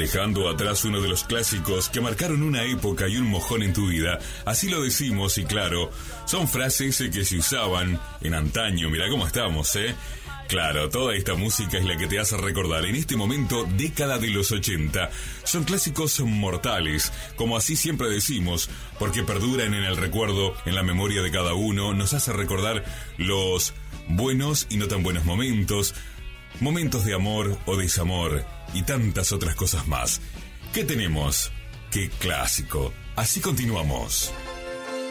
dejando atrás uno de los clásicos que marcaron una época y un mojón en tu vida. Así lo decimos y claro, son frases que se usaban en antaño. Mirá cómo estamos, ¿eh? Claro, toda esta música es la que te hace recordar en este momento, década de los 80. Son clásicos mortales, como así siempre decimos, porque perduran en el recuerdo, en la memoria de cada uno, nos hace recordar los buenos y no tan buenos momentos, momentos de amor o desamor y tantas otras cosas más. ¿Qué tenemos? ¡Qué clásico! Así continuamos.